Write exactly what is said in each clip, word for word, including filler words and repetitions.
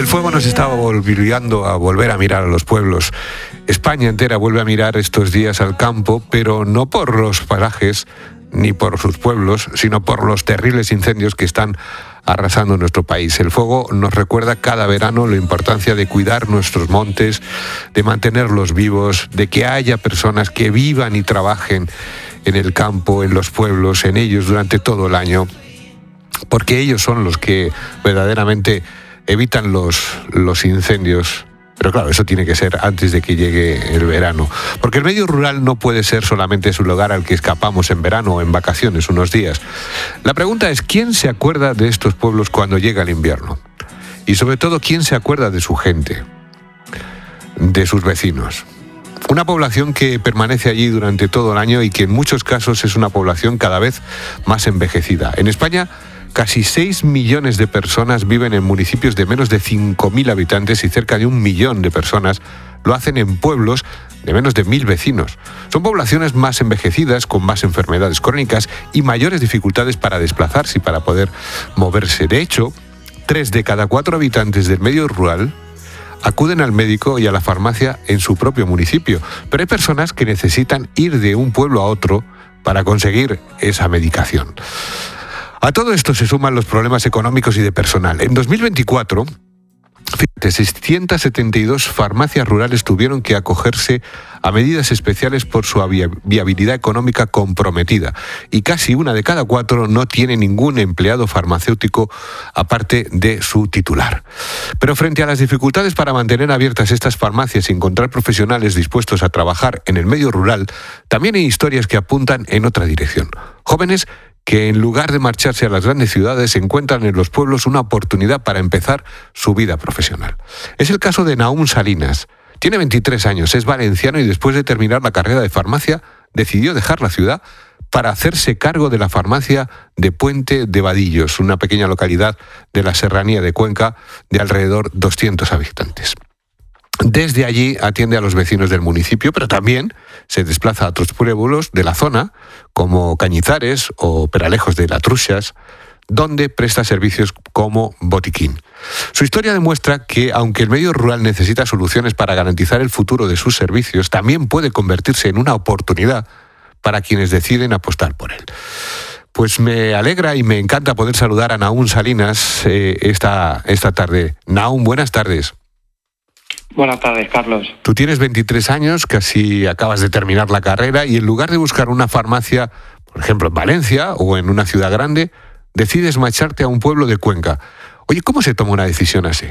El fuego nos está obligando a volver a mirar a los pueblos. España entera vuelve a mirar estos días al campo, pero no por los parajes ni por sus pueblos, sino por los terribles incendios que están arrasando nuestro país. El fuego nos recuerda cada verano la importancia de cuidar nuestros montes, de mantenerlos vivos, de que haya personas que vivan y trabajen en el campo, en los pueblos, en ellos durante todo el año, porque ellos son los que verdaderamente evitan los, los incendios. Pero claro, eso tiene que ser antes de que llegue el verano. Porque el medio rural no puede ser solamente su lugar al que escapamos en verano o en vacaciones unos días. La pregunta es, ¿quién se acuerda de estos pueblos cuando llega el invierno? Y sobre todo, ¿quién se acuerda de su gente? De sus vecinos. Una población que permanece allí durante todo el año y que en muchos casos es una población cada vez más envejecida. En España, casi seis millones de personas viven en municipios de menos de cinco mil habitantes y cerca de un millón de personas lo hacen en pueblos de menos de mil vecinos. Son poblaciones más envejecidas, con más enfermedades crónicas y mayores dificultades para desplazarse y para poder moverse. De hecho, tres de cada cuatro habitantes del medio rural acuden al médico y a la farmacia en su propio municipio, pero hay personas que necesitan ir de un pueblo a otro para conseguir esa medicación. A todo esto se suman los problemas económicos y de personal. En dos mil veinticuatro, fíjate, seiscientas setenta y dos farmacias rurales tuvieron que acogerse a medidas especiales por su viabilidad económica comprometida. Y casi una de cada cuatro no tiene ningún empleado farmacéutico aparte de su titular. Pero frente a las dificultades para mantener abiertas estas farmacias y encontrar profesionales dispuestos a trabajar en el medio rural, también hay historias que apuntan en otra dirección. Jóvenes que en lugar de marcharse a las grandes ciudades encuentran en los pueblos una oportunidad para empezar su vida profesional. Es el caso de Nahum Salinas. Tiene veintitrés años, es valenciano y después de terminar la carrera de farmacia decidió dejar la ciudad para hacerse cargo de la farmacia de Puente de Vadillos, una pequeña localidad de la serranía de Cuenca de alrededor de doscientos habitantes. Desde allí atiende a los vecinos del municipio, pero también se desplaza a otros pueblos de la zona, como Cañizares o Peralejos de las Truxas, donde presta servicios como botiquín. Su historia demuestra que, aunque el medio rural necesita soluciones para garantizar el futuro de sus servicios, también puede convertirse en una oportunidad para quienes deciden apostar por él. Pues me alegra y me encanta poder saludar a Nahum Salinas eh, esta, esta tarde. Nahum, buenas tardes. Buenas tardes, Carlos. Tú tienes veintitrés años, casi acabas de terminar la carrera y en lugar de buscar una farmacia, por ejemplo, en Valencia o en una ciudad grande, decides marcharte a un pueblo de Cuenca. Oye, ¿cómo se toma una decisión así?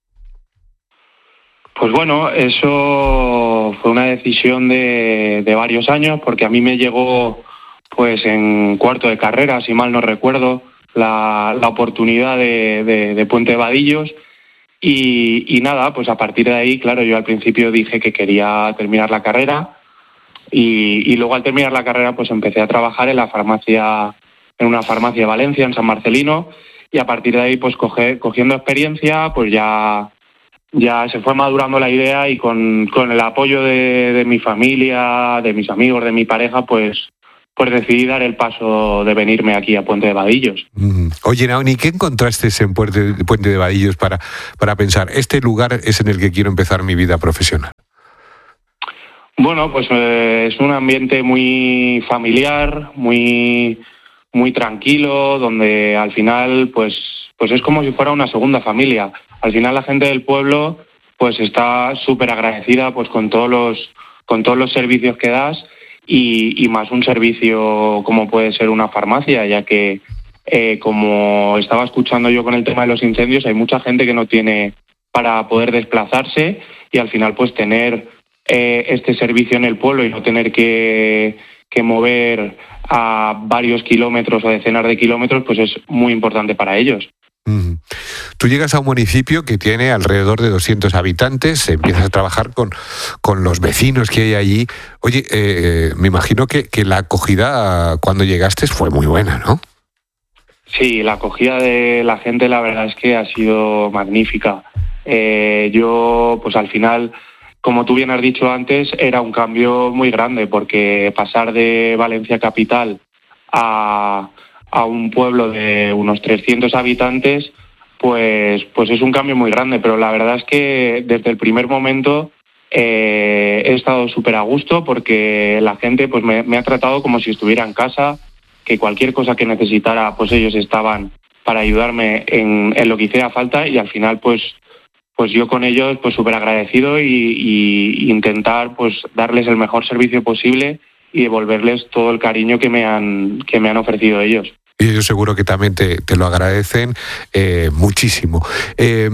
Pues bueno, eso fue una decisión de, de varios años, porque a mí me llegó pues en cuarto de carrera, si mal no recuerdo, la, la oportunidad de, de, de Puente de Vadillos. Y, y nada, pues a partir de ahí, claro, yo al principio dije que quería terminar la carrera y, y luego al terminar la carrera pues empecé a trabajar en la farmacia, en una farmacia de Valencia, en San Marcelino, y a partir de ahí pues coge, cogiendo experiencia pues ya, ya se fue madurando la idea y con, con el apoyo de, de mi familia, de mis amigos, de mi pareja, pues pues decidí dar el paso de venirme aquí a Puente de Vadillos. Mm. Oye, Nahum, ¿y qué encontraste en Puente, Puente de Vadillos para, para pensar, este lugar es en el que quiero empezar mi vida profesional? Bueno, pues eh, es un ambiente muy familiar, muy, muy tranquilo, donde al final pues, pues es como si fuera una segunda familia. Al final la gente del pueblo pues está súper agradecida pues con todos los, con todos los servicios que das. Y, y más un servicio como puede ser una farmacia, ya que eh, como estaba escuchando yo con el tema de los incendios, hay mucha gente que no tiene para poder desplazarse y al final pues tener eh, este servicio en el pueblo y no tener que, que mover a varios kilómetros o decenas de kilómetros, pues es muy importante para ellos. Mm. Tú llegas a un municipio que tiene alrededor de doscientos habitantes, empiezas a trabajar con, con los vecinos que hay allí. Oye, eh, me imagino que, que la acogida cuando llegaste fue muy buena, ¿no? Sí, la acogida de la gente la verdad es que ha sido magnífica. Eh, yo, pues al final, como tú bien has dicho antes, era un cambio muy grande porque pasar de Valencia capital a... a un pueblo de unos trescientos habitantes, pues, pues es un cambio muy grande. Pero la verdad es que desde el primer momento eh, he estado súper a gusto porque la gente pues me, me ha tratado como si estuviera en casa, que cualquier cosa que necesitara, pues ellos estaban para ayudarme en, en lo que hiciera falta, y al final pues pues yo con ellos pues súper agradecido y, y intentar pues darles el mejor servicio posible y devolverles todo el cariño que me han que me han ofrecido ellos. Y ellos seguro que también te, te lo agradecen eh, muchísimo. Eh,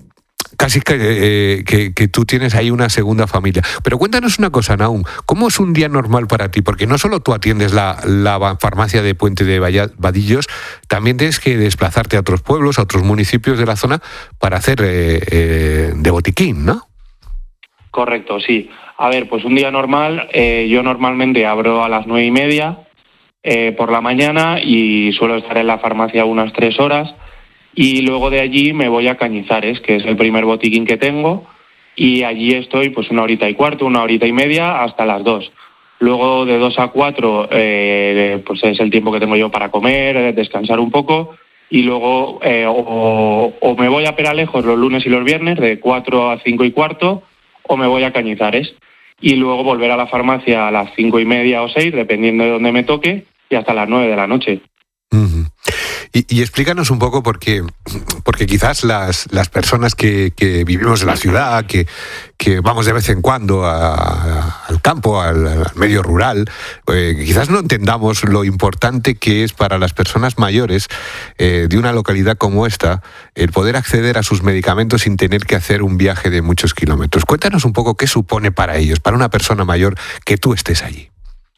Casi que, eh, que, que tú tienes ahí una segunda familia. Pero cuéntanos una cosa, Nahum, ¿cómo es un día normal para ti? Porque no solo tú atiendes la, la farmacia de Puente de Vadillos, también tienes que desplazarte a otros pueblos, a otros municipios de la zona para hacer eh, eh, de botiquín, ¿no? Correcto, sí. A ver, pues un día normal, eh, yo normalmente abro a las nueve y media eh, por la mañana y suelo estar en la farmacia unas tres horas. Y luego de allí me voy a Cañizares, que es el primer botiquín que tengo, y allí estoy pues una horita y cuarto, una horita y media, hasta las dos. Luego de dos a cuatro eh, pues es el tiempo que tengo yo para comer, descansar un poco, y luego eh, o, o me voy a Peralejos los lunes y los viernes, de cuatro a cinco y cuarto, o me voy a Cañizares. Y luego volver a la farmacia a las cinco y media o seis, dependiendo de dónde me toque, y hasta las nueve de la noche. Uh-huh. Y, y explícanos un poco porque, porque quizás las, las personas que, que vivimos en la ciudad, que, que vamos de vez en cuando a, a, al campo, al, al medio rural, eh, quizás no entendamos lo importante que es para las personas mayores eh, de una localidad como esta el poder acceder a sus medicamentos sin tener que hacer un viaje de muchos kilómetros. Cuéntanos un poco qué supone para ellos, para una persona mayor, que tú estés allí.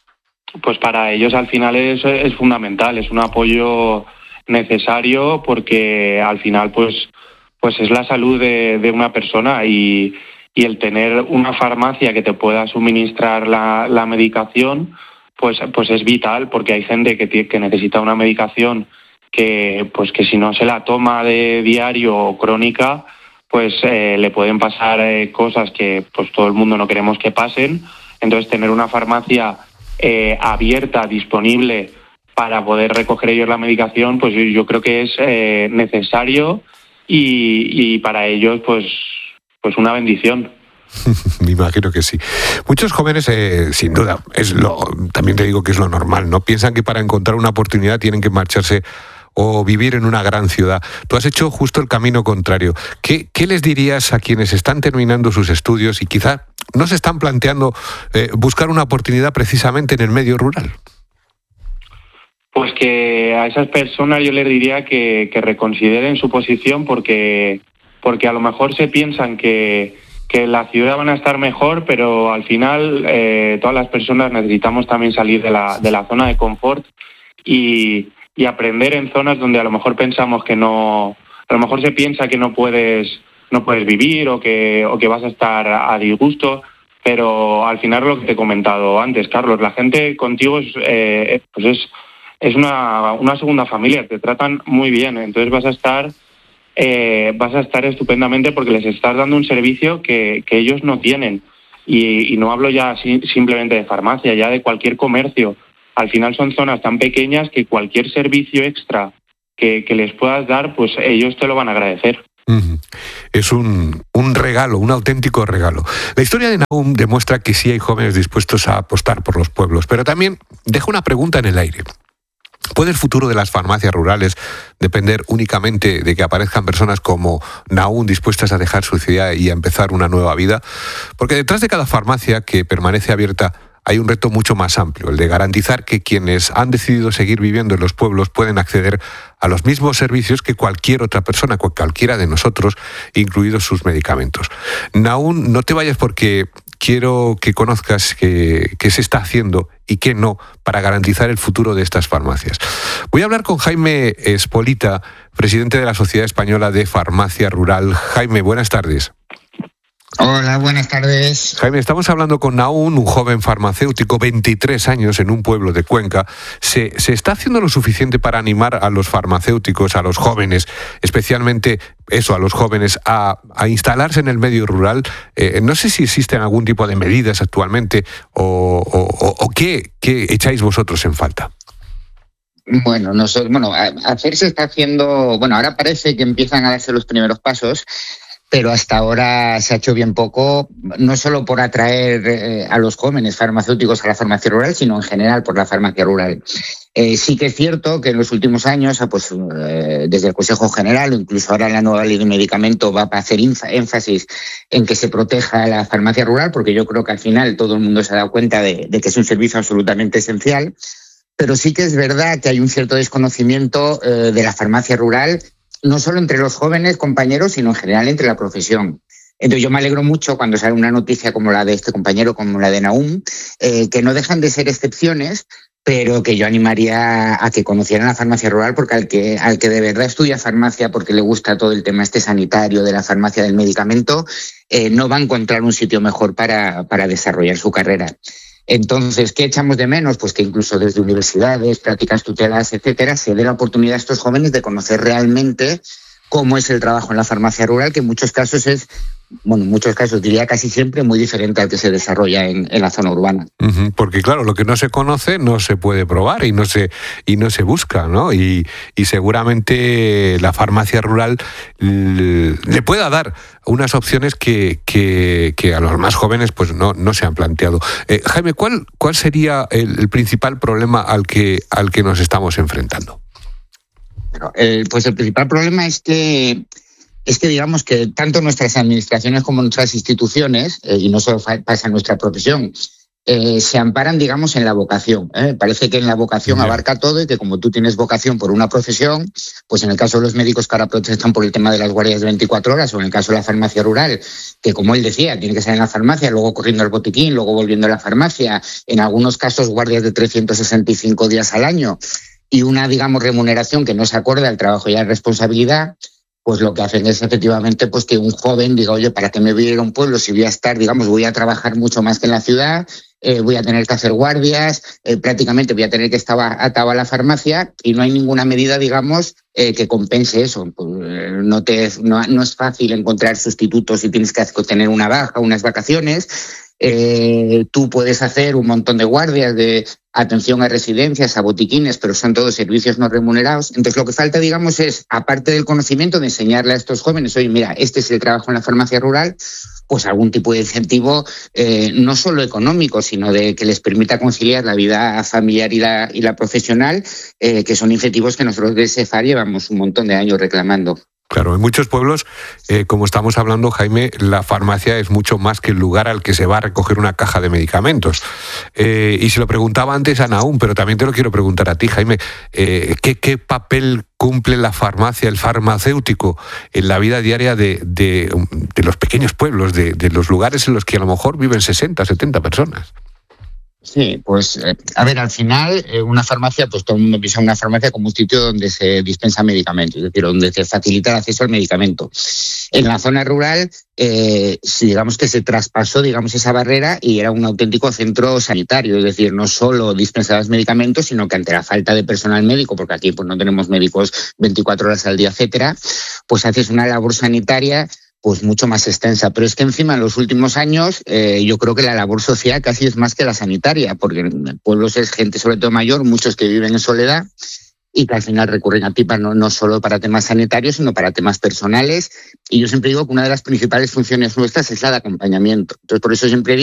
Pues para ellos al final es, es fundamental, es un apoyo necesario porque al final pues pues es la salud de, de una persona y, y el tener una farmacia que te pueda suministrar la, la medicación pues pues es vital, porque hay gente que, que necesita una medicación que pues que si no se la toma de diario o crónica pues eh, le pueden pasar eh, cosas que pues todo el mundo no queremos que pasen. Entonces tener una farmacia eh, abierta, disponible para poder recoger ellos la medicación, pues yo, yo creo que es eh, necesario y, y para ellos pues, pues una bendición. Me imagino que sí. Muchos jóvenes, eh, sin duda, es lo, también te digo que es lo normal, ¿no? Piensan que para encontrar una oportunidad tienen que marcharse o vivir en una gran ciudad. Tú has hecho justo el camino contrario. ¿Qué, qué les dirías a quienes están terminando sus estudios y quizá no se están planteando eh, buscar una oportunidad precisamente en el medio rural? Pues que a esas personas yo les diría que, que reconsideren su posición porque, porque a lo mejor se piensan que, que en la ciudad van a estar mejor, pero al final eh, todas las personas necesitamos también salir de la, de la zona de confort y, y aprender en zonas donde a lo mejor pensamos que no, a lo mejor se piensa que no puedes, no puedes vivir o que, o que vas a estar a disgusto. Pero al final lo que te he comentado antes, Carlos, la gente contigo es, eh, pues es Es una, una segunda familia, te tratan muy bien, entonces vas a estar eh, vas a estar estupendamente porque les estás dando un servicio que, que ellos no tienen. Y, y no hablo ya si, simplemente de farmacia, ya de cualquier comercio. Al final son zonas tan pequeñas que cualquier servicio extra que, que les puedas dar, pues ellos te lo van a agradecer. Uh-huh. Es un, un regalo, un auténtico regalo. La historia de Nahum demuestra que sí hay jóvenes dispuestos a apostar por los pueblos, pero también deja una pregunta en el aire. ¿Puede el futuro de las farmacias rurales depender únicamente de que aparezcan personas como Nahum dispuestas a dejar su ciudad y a empezar una nueva vida? Porque detrás de cada farmacia que permanece abierta hay un reto mucho más amplio, el de garantizar que quienes han decidido seguir viviendo en los pueblos pueden acceder a los mismos servicios que cualquier otra persona, cualquiera de nosotros, incluidos sus medicamentos. Nahum, no te vayas porque quiero que conozcas qué, qué se está haciendo y qué no para garantizar el futuro de estas farmacias. Voy a hablar con Jaime Espolita, presidente de la Sociedad Española de Farmacia Rural. Jaime, buenas tardes. Hola, buenas tardes. Jaime, estamos hablando con Nahum, un joven farmacéutico, veintitrés años, en un pueblo de Cuenca. ¿Se, ¿Se está haciendo lo suficiente para animar a los farmacéuticos, a los jóvenes, especialmente eso, a los jóvenes, a, a instalarse en el medio rural? Eh, no sé si existen algún tipo de medidas actualmente o, o, o, o qué, qué echáis vosotros en falta. Bueno, no so, bueno, hacer se está haciendo, bueno, ahora parece que empiezan a darse los primeros pasos, pero hasta ahora se ha hecho bien poco, no solo por atraer eh, a los jóvenes farmacéuticos a la farmacia rural, sino en general por la farmacia rural. Eh, sí que es cierto que en los últimos años, pues, eh, desde el Consejo General, o incluso ahora la nueva ley de medicamento, va a hacer énfasis en que se proteja la farmacia rural, porque yo creo que al final todo el mundo se ha dado cuenta de, de que es un servicio absolutamente esencial. Pero sí que es verdad que hay un cierto desconocimiento eh, de la farmacia rural, no solo entre los jóvenes compañeros, sino en general entre la profesión. Entonces yo me alegro mucho cuando sale una noticia como la de este compañero, como la de Nahum, eh, que no dejan de ser excepciones, pero que yo animaría a que conocieran la farmacia rural, porque al que, al que de verdad estudia farmacia porque le gusta todo el tema este sanitario de la farmacia del medicamento, eh, no va a encontrar un sitio mejor para, para desarrollar su carrera. Entonces, ¿qué echamos de menos? Pues que incluso desde universidades, prácticas tuteladas, etcétera, se dé la oportunidad a estos jóvenes de conocer realmente cómo es el trabajo en la farmacia rural, que en muchos casos es, bueno, en muchos casos diría casi siempre muy diferente al que se desarrolla en, en la zona urbana. Uh-huh, porque claro, lo que no se conoce no se puede probar y no se y no se busca, ¿no? Y, y seguramente la farmacia rural le, le pueda dar unas opciones que, que, que a los más jóvenes pues no, no se han planteado. Eh, Jaime, ¿cuál, cuál sería el, el principal problema al que, al que nos estamos enfrentando? Eh, pues el principal problema es que, es que digamos que tanto nuestras administraciones como nuestras instituciones, eh, y no solo pasa en nuestra profesión, eh, se amparan, digamos, en la vocación. ¿eh? Parece que en la vocación Bien. abarca todo y que como tú tienes vocación por una profesión, pues en el caso de los médicos que ahora protestan por el tema de las guardias de veinticuatro horas, o en el caso de la farmacia rural, que como él decía, tiene que estar en la farmacia, luego corriendo al botiquín, luego volviendo a la farmacia, en algunos casos guardias de trescientos sesenta y cinco días al año, y una, digamos, remuneración que no se acorde al trabajo y a la responsabilidad, pues lo que hacen es efectivamente pues que un joven diga, oye, ¿para qué me voy a ir a un pueblo si voy a estar, digamos, voy a trabajar mucho más que en la ciudad, eh, voy a tener que hacer guardias, eh, prácticamente voy a tener que estar atado a la farmacia y no hay ninguna medida, digamos, eh, que compense eso? Pues, eh, no, te, no, no es fácil encontrar sustitutos si tienes que tener una baja, unas vacaciones. Eh, tú puedes hacer un montón de guardias de atención a residencias, a botiquines, pero son todos servicios no remunerados. Entonces lo que falta, digamos, es, aparte del conocimiento, de enseñarle a estos jóvenes, oye, mira, este es el trabajo en la farmacia rural, pues algún tipo de incentivo, eh, no solo económico, sino de que les permita conciliar la vida familiar y la, y la profesional, eh, que son incentivos que nosotros de S E F A R llevamos un montón de años reclamando. Claro, en muchos pueblos, eh, como estamos hablando, Jaime, la farmacia es mucho más que el lugar al que se va a recoger una caja de medicamentos. Eh, y se lo preguntaba antes a Nahum, pero también te lo quiero preguntar a ti, Jaime. Eh, ¿qué, ¿Qué papel cumple la farmacia, el farmacéutico, en la vida diaria de, de, de los pequeños pueblos, de, de los lugares en los que a lo mejor viven sesenta, setenta personas? Sí, pues eh, a ver, al final eh, una farmacia, pues todo el mundo piensa en una farmacia como un sitio donde se dispensa medicamentos, es decir, donde se facilita el acceso al medicamento. En la zona rural, eh, digamos que se traspasó, digamos, esa barrera y era un auténtico centro sanitario, es decir, no solo dispensabas medicamentos, sino que ante la falta de personal médico, porque aquí pues no tenemos médicos veinticuatro horas al día, etcétera, pues haces una labor sanitaria pues mucho más extensa. Pero es que encima en los últimos años eh, yo creo que la labor social casi es más que la sanitaria, porque en pueblos es gente sobre todo mayor, muchos que viven en soledad y que al final recurren a ti para, no, no solo para temas sanitarios, sino para temas personales. Y yo siempre digo que una de las principales funciones nuestras es la de acompañamiento. Entonces por eso siempre digo